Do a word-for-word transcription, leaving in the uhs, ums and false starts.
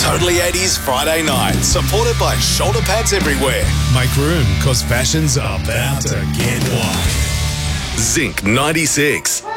Totally eighties Friday night, supported by shoulder pads everywhere. Make room, cause fashion's about to get wide. Zinc ninety-six.